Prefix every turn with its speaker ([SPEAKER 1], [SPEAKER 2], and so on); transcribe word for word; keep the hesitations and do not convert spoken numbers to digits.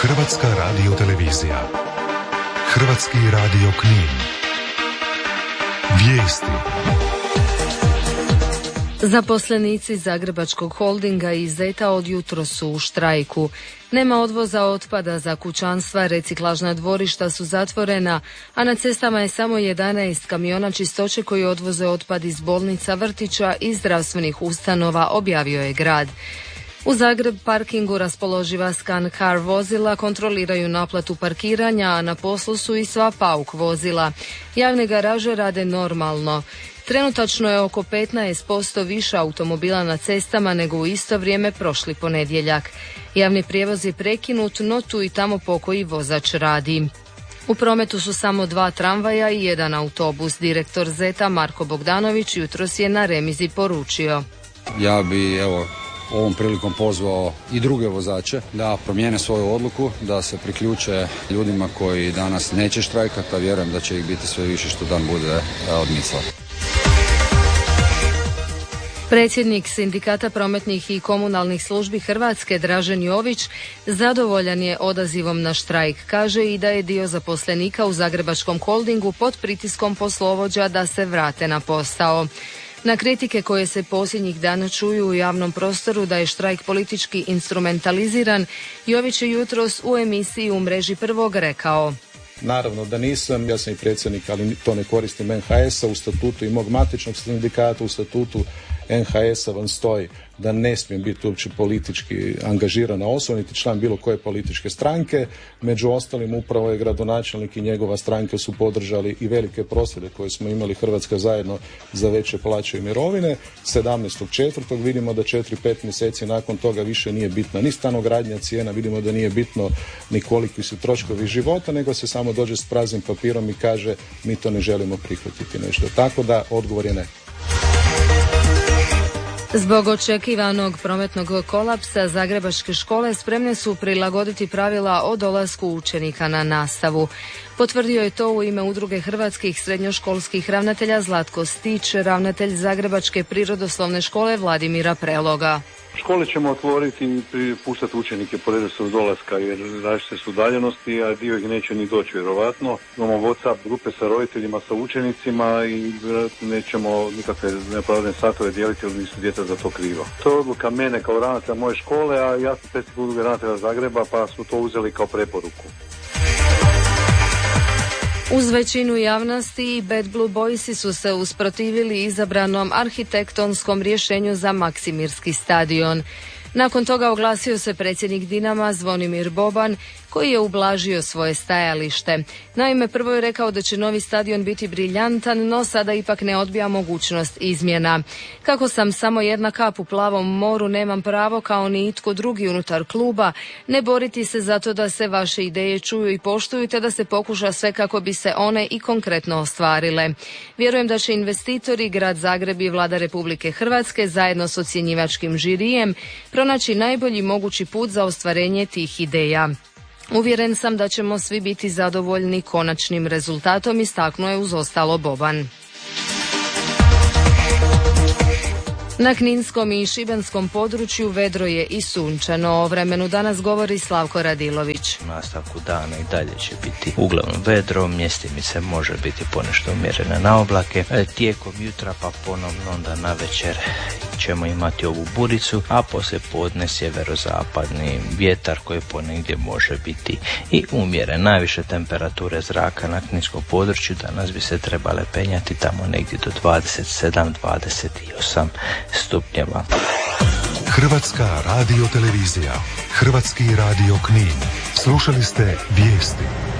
[SPEAKER 1] Hrvatska radiotelevizija. Hrvatski radio Knin. Vijesti.
[SPEAKER 2] Zaposlenici Zagrebačkog holdinga i Zeta od jutros su u štrajku. Nema odvoza otpada za kućanstva, reciklažna dvorišta su zatvorena, a na cestama je samo jedanaest kamiona čistoće koji odvoze otpad iz bolnica, vrtića i zdravstvenih ustanova, objavio je grad. U Zagreb parkingu raspoloživa Scan Car vozila kontroliraju naplatu parkiranja, a na poslu su i sva pauk vozila. Javne garaže rade normalno. Trenutačno je oko petnaest posto više automobila na cestama nego u isto vrijeme prošli ponedjeljak. Javni prijevoz je prekinut, no tu i tamo pokoji vozač radi. U prometu su samo dva tramvaja i jedan autobus. Direktor Zeta Marko Bogdanović jutros je na remizi poručio:
[SPEAKER 3] Ja bi evo ovom prilikom pozvao i druge vozače da promijene svoju odluku, da se priključe ljudima koji danas neće štrajkati, a vjerujem da će ih biti sve više što dan bude odmicao.
[SPEAKER 2] Predsjednik Sindikata prometnih i komunalnih službi Hrvatske Dražen Jović zadovoljan je odazivom na štrajk. Kaže i da je dio zaposlenika u Zagrebačkom holdingu pod pritiskom poslovođa da se vrate na posao. Na kritike koje se posljednjih dana čuju u javnom prostoru da je štrajk politički instrumentaliziran, Jović je jutros u emisiji u mreži Prvog rekao:
[SPEAKER 4] Naravno da nisam, ja sam i predsjednik, ali to ne koristim en ha es a, u statutu i mog matičnog sindikata, u statutu en ha es a vam stoji da ne smijem biti uopće politički angažirana osoba, niti član bilo koje političke stranke. Među ostalim upravo je gradonačelnik i njegova stranka su podržali i velike prosvjede koje smo imali Hrvatska zajedno za veće plaće i mirovine. sedamnaestog četvrtog vidimo da četiri pet mjeseci nakon toga više nije bitna ni stanogradnja cijena, vidimo da nije bitno ni koliki su troškovi života, nego se samo dođe s praznim papirom i kaže mi to ne želimo prihvatiti nešto. Tako da odgovor je ne.
[SPEAKER 2] Zbog očekivanog prometnog kolapsa zagrebačke škole spremne su prilagoditi pravila o dolasku učenika na nastavu. Potvrdio je to u ime Udruge hrvatskih srednjoškolskih ravnatelja Zlatko Stić, ravnatelj Zagrebačke prirodoslovne škole Vladimira Preloga.
[SPEAKER 5] Škole ćemo otvoriti i puštati učenike po redoslijedu dolaska jer različite su udaljenosti, a dio ih neće ni doći vjerovatno. Imamo WhatsApp grupe sa roditeljima, sa učenicima i nećemo nikakve nepravdne satove dijeliti jer nisu djeca za to kriva. To je odluka mene kao ravnatelja moje škole, a ja sam predsjednik Udruge ravnatelja Zagreba pa smo to uzeli kao preporuku.
[SPEAKER 2] Uz većinu javnosti, Bad Blue Boysi su se usprotivili izabranom arhitektonskom rješenju za Maksimirski stadion. Nakon toga oglasio se predsjednik Dinama Zvonimir Boban, koji je ublažio svoje stajalište. Naime, prvo je rekao da će novi stadion biti briljantan, no sada ipak ne odbija mogućnost izmjena. Kako sam samo jedna kap u plavom moru, nemam pravo kao ni itko drugi unutar kluba ne boriti se zato da se vaše ideje čuju i poštuju te da se pokuša sve kako bi se one i konkretno ostvarile. Vjerujem da će investitori, Grad Zagreb i Vlada Republike Hrvatske zajedno s ocjenjivačkim žirijem pronaći najbolji mogući put za ostvarenje tih ideja. Uvjeren sam da ćemo svi biti zadovoljni konačnim rezultatom, istaknuo je uz ostalo Boban. Na kninskom i šibenskom području vedro je i sunčano. O vremenu danas govori Slavko Radilović.
[SPEAKER 6] U nastavku dana i dalje će biti uglavnom vedro, mjestimice može biti ponešto umjerene na oblake. Tijekom jutra pa ponovno onda na večer ćemo imati ovu buricu, a poslije podne sjeverozapadni vjetar koji ponegdje može biti i umjeren. Najviše temperature zraka na kninskom području danas bi se trebale penjati tamo negdje do dvadeset sedam do dvadeset osam stupnjeva.
[SPEAKER 1] Hrvatska radiotelevizija, Hrvatski radio Knin. Slušali ste vijesti.